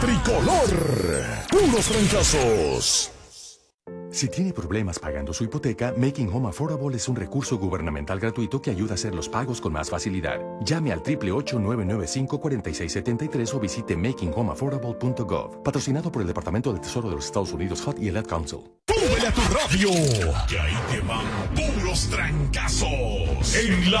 Tricolor. Puros trancazos. Si tiene problemas pagando su hipoteca, Making Home Affordable es un recurso gubernamental gratuito que ayuda a hacer los pagos con más facilidad. Llame al 888-995-4673 o visite makinghomeaffordable.gov. Patrocinado por el Departamento del Tesoro de los Estados Unidos, HUD y el Ad Council. ¡Súbele a tu radio! Que ahí te van puros trancazos. En la